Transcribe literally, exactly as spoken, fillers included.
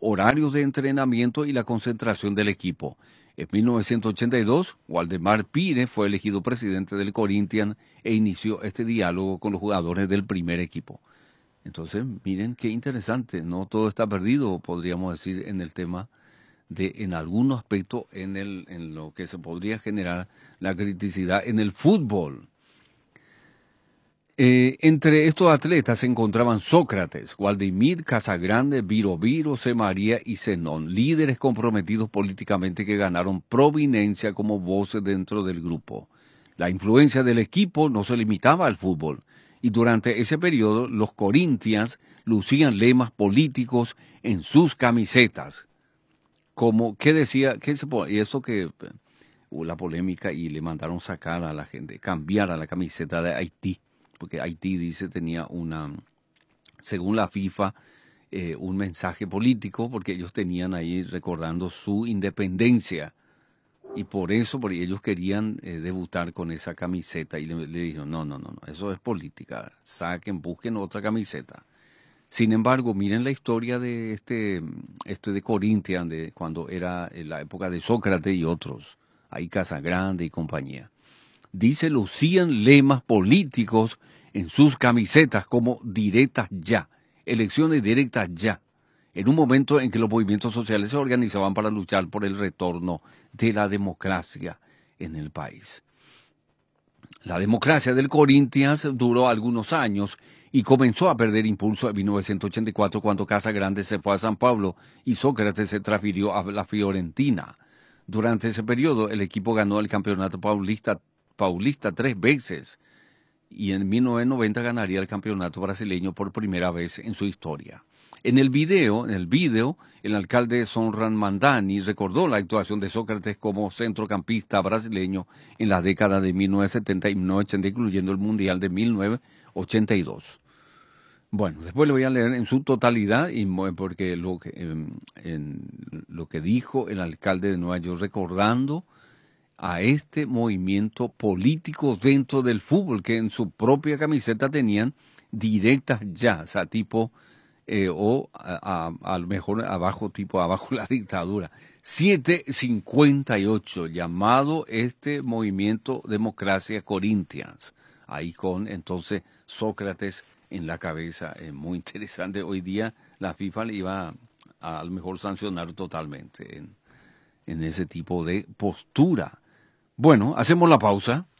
horarios de entrenamiento y la concentración del equipo. En mil novecientos ochenta y dos, Waldemar Pires fue elegido presidente del Corinthians e inició este diálogo con los jugadores del primer equipo. Entonces, miren qué interesante, no todo está perdido, podríamos decir, en el tema de, en algún aspecto, en, el, en lo que se podría generar la criticidad en el fútbol. Eh, entre estos atletas se encontraban Sócrates, Waldemir, Casagrande, Viro Viro, C. María y Zenón, líderes comprometidos políticamente que ganaron prominencia como voces dentro del grupo. La influencia del equipo no se limitaba al fútbol, y durante ese periodo los Corinthians lucían lemas políticos en sus camisetas. Como, ¿qué decía? ¿Qué se pone? Y eso que hubo la polémica y le mandaron sacar a la gente, cambiar a la camiseta de Haití. Porque Haití, dice, tenía una, según la FIFA, eh, un mensaje político, porque ellos tenían ahí recordando su independencia. Y por eso, porque ellos querían eh, debutar con esa camiseta. Y le, le dijeron, no, no, no, no, eso es política. Saquen, busquen otra camiseta. Sin embargo, miren la historia de este, este de Corinthians, de cuando era en la época de Sócrates y otros. Ahí Casagrande y compañía. Dice, lucían lemas políticos en sus camisetas como directas ya, elecciones directas ya, en un momento en que los movimientos sociales se organizaban para luchar por el retorno de la democracia en el país. La democracia del Corinthians duró algunos años y comenzó a perder impulso en mil novecientos ochenta y cuatro cuando Casagrande se fue a San Pablo y Sócrates se transfirió a la Fiorentina. Durante ese periodo el equipo ganó el campeonato paulista Paulista tres veces y en mil novecientos noventa ganaría el campeonato brasileño por primera vez en su historia. En el video, en el video, el alcalde Sonran Mandani recordó la actuación de Sócrates como centrocampista brasileño en la década de mil novecientos setenta y mil novecientos ochenta, incluyendo el Mundial de mil novecientos ochenta y dos. Bueno, después le voy a leer en su totalidad, y porque lo que, en, en lo que dijo el alcalde de Nueva York recordando a este movimiento político dentro del fútbol, que en su propia camiseta tenían directas ya, o sea, tipo, eh, o a, a, a lo mejor abajo, tipo abajo la dictadura. siete cincuenta y ocho, llamado este movimiento Democracia Corinthians, ahí con entonces Sócrates en la cabeza. Es eh, muy interesante. Hoy día la FIFA le iba a, a, a lo mejor sancionar totalmente en, en ese tipo de postura. Bueno, hacemos la pausa.